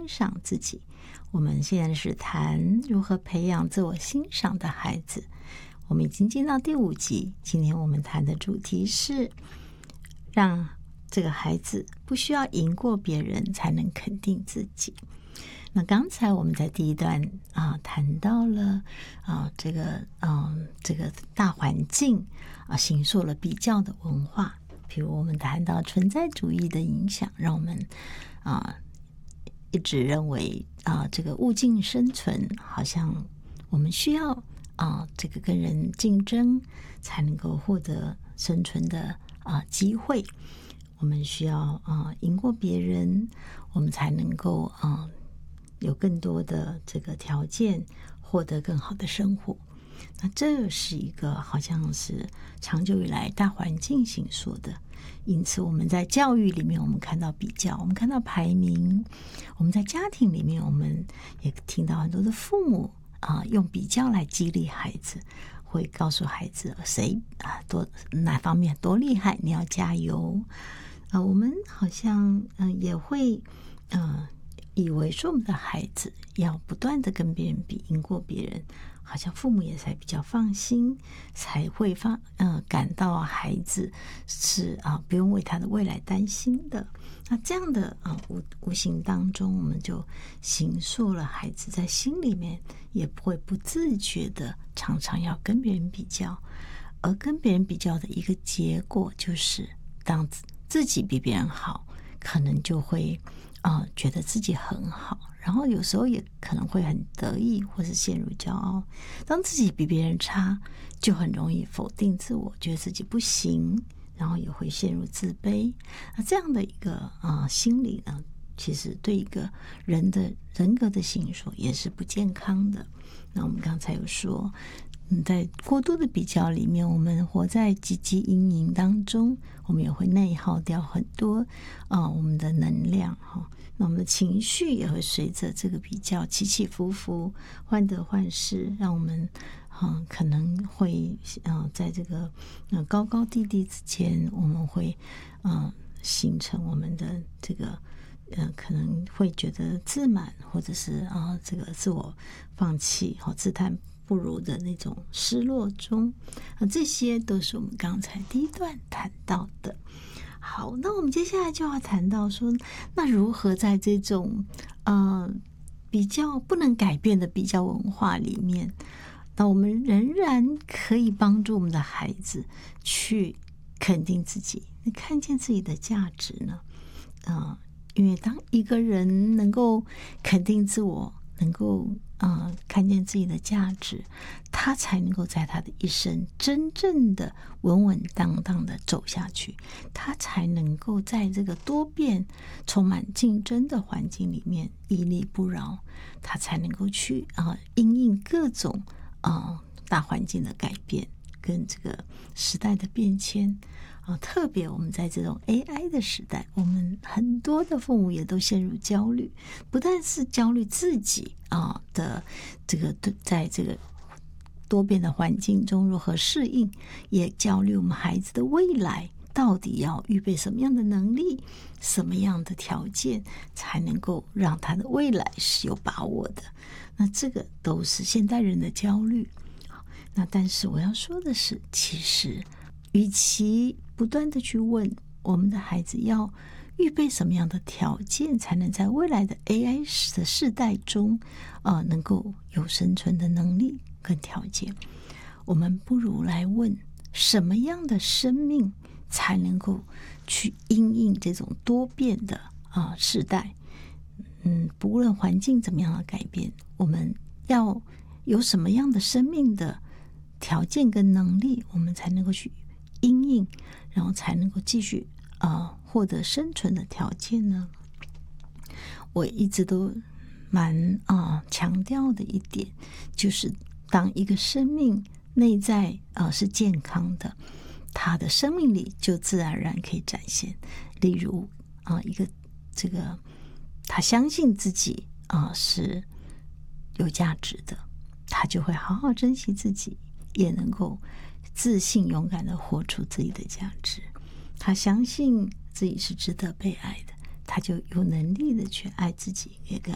欣赏自己。我们现在是谈如何培养自我欣赏的孩子。我们已经进到第5集，今天我们谈的主题是让这个孩子不需要赢过别人才能肯定自己。那刚才我们在第一段谈到了这个大环境形塑了比较的文化，比如我们谈到存在主义的影响，让我们一直认为这个物竞生存，好像我们需要这个跟人竞争才能够获得生存的机会，我们需要赢过别人，我们才能够有更多的这个条件获得更好的生活。那这是一个好像是长久以来大环境形塑的，因此我们在教育里面我们看到比较，我们看到排名，我们在家庭里面我们也听到很多的父母用比较来激励孩子，会告诉孩子谁哪方面多厉害，你要加油。我们好像也会以为说我们的孩子要不断的跟别人比，赢过别人，好像父母也才比较放心，才会感到孩子是不用为他的未来担心的。那这样的无形当中，我们就形塑了孩子在心里面也不会不自觉的常常要跟别人比较，而跟别人比较的一个结果就是当自己比别人好，可能就会觉得自己很好，然后有时候也可能会很得意或是陷入骄傲。当自己比别人差，就很容易否定自我，觉得自己不行，然后也会陷入自卑。那这样的一个心理呢，其实对一个人的人格的形塑也是不健康的。那我们刚才有说在过度的比较里面，我们活在汲汲营营当中，我们也会内耗掉很多我们的能量那我们的情绪也会随着这个比较起起伏伏，患得患失，让我们可能会在这个高高低低之间，我们会形成我们的这个可能会觉得自满，或者是这个自我放弃自叹不如的那种失落中这些都是我们刚才第一段谈到的。好，那我们接下来就要谈到说，那如何在这种比较不能改变的比较文化里面，那我们仍然可以帮助我们的孩子去肯定自己，看见自己的价值呢？因为当一个人能够肯定自我，能够看见自己的价值，他才能够在他的一生真正的稳稳当当的走下去，他才能够在这个多变充满竞争的环境里面屹立不摇，他才能够去因应各种大环境的改变跟这个时代的变迁特别我们在这种 AI 的时代，我们很多的父母也都陷入焦虑，不但是焦虑自己的这个在这个多变的环境中如何适应，也焦虑我们孩子的未来到底要预备什么样的能力，什么样的条件才能够让他的未来是有把握的。那这个都是现代人的焦虑。那但是我要说的是，其实与其不断的去问我们的孩子要预备什么样的条件才能在未来的 AI 的世代中能够有生存的能力跟条件，我们不如来问什么样的生命才能够去因应这种多变的世代。不论环境怎么样的改变，我们要有什么样的生命的条件跟能力，我们才能够去因应，然后才能够继续获得生存的条件呢？我一直都蛮强调的一点，就是当一个生命内在是健康的，他的生命力就自然而然可以展现。例如一个这个他相信自己是有价值的，他就会好好珍惜自己，也能够自信勇敢的活出自己的价值。他相信自己是值得被爱的，他就有能力的去爱自己，也